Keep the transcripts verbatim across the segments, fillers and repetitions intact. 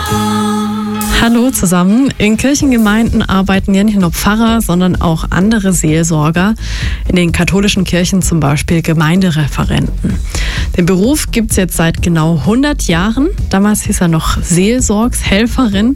Hallo zusammen. In Kirchengemeinden arbeiten nicht nur Pfarrer, sondern auch andere Seelsorger. In den katholischen Kirchen zum Beispiel Gemeindereferenten. Den Beruf gibt es jetzt seit genau hundert Jahren. Damals hieß er noch Seelsorgshelferin.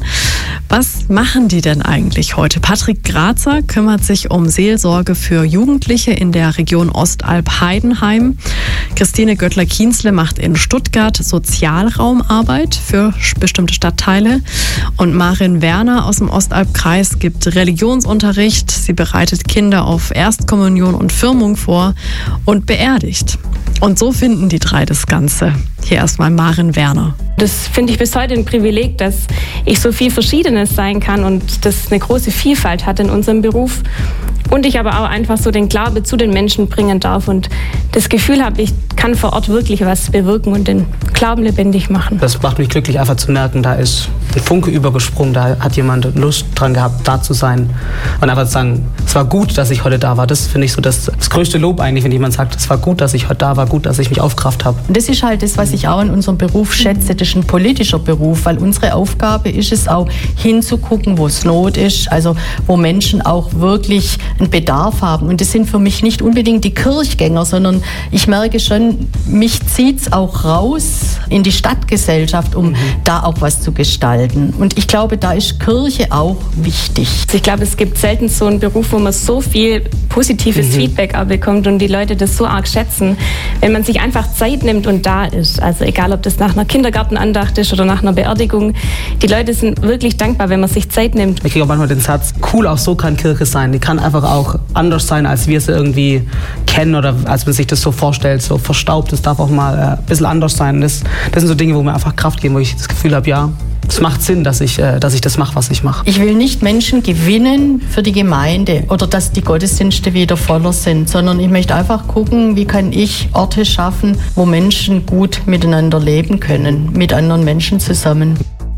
Was machen die denn eigentlich heute? Patrick Grazer kümmert sich um Seelsorge für Jugendliche in der Region Ostalb-Heidenheim. Christine Göttler-Kienzle macht in Stuttgart Sozialraumarbeit für bestimmte Stadtteile. Und Marin Werner aus dem Ostalbkreis gibt Religionsunterricht. Sie bereitet Kinder auf Erstkommunion und Firmung vor und beerdigt. Und so finden die drei das Ganze. Hier erstmal Marin Werner. Das finde ich bis heute ein Privileg, dass ich so viel Verschiedenes sein kann und das eine große Vielfalt hat in unserem Beruf. Und ich aber auch einfach so den Glaube zu den Menschen bringen darf und das Gefühl habe, ich kann vor Ort wirklich was bewirken und den Glauben lebendig machen. Das macht mich glücklich, einfach zu merken, da ist ein Funke übergesprungen, da hat jemand Lust dran gehabt, da zu sein. Und einfach zu sagen, es war gut, dass ich heute da war. Das finde ich so das, das größte Lob eigentlich, wenn jemand sagt, es war gut, dass ich heute da war, gut, dass ich mich aufgerafft habe. Und das ist halt das, was ich auch in unserem Beruf schätze, das ist ein politischer Beruf, weil unsere Aufgabe ist es auch, hinzugucken, wo es Not ist, also wo Menschen auch wirklich einen Bedarf haben. Und das sind für mich nicht unbedingt die Kirchgänger, sondern ich merke schon, mich zieht es auch raus in die Stadtgesellschaft, um mhm. da auch was zu gestalten. Und ich glaube, da ist Kirche auch wichtig. Ich glaube, es gibt selten so einen Beruf, wo man so viel positives mhm. Feedback auch bekommt und die Leute das so arg schätzen, wenn man sich einfach Zeit nimmt und da ist. Also egal, ob das nach einer Kindergartenandacht ist oder nach einer Beerdigung. Die Leute sind wirklich dankbar, wenn man sich Zeit nimmt. Ich kriege auch manchmal den Satz, cool, auch so kann Kirche sein. Die kann einfach auch anders sein, als wir es irgendwie kennen oder als man sich das so vorstellt, so verstaubt. Es darf auch mal äh, ein bisschen anders sein. Das, das sind so Dinge, wo mir einfach Kraft geben, wo ich das Gefühl habe, ja, es macht Sinn, dass ich, äh, dass ich das mache, was ich mache. Ich will nicht Menschen gewinnen für die Gemeinde oder dass die Gottesdienste wieder voller sind, sondern ich möchte einfach gucken, wie kann ich Orte schaffen, wo Menschen gut miteinander leben können, mit anderen Menschen zusammen.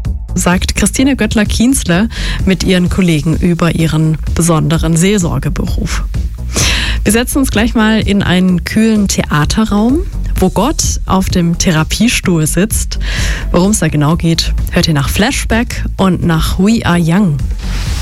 Sagt Christine Göttler-Kienzle mit ihren Kollegen über ihren besonderen Seelsorgeberuf. Wir setzen uns gleich mal in einen kühlen Theaterraum, wo Gott auf dem Therapiestuhl sitzt. Worum es da genau geht, hört ihr nach Flashback und nach We Are Young.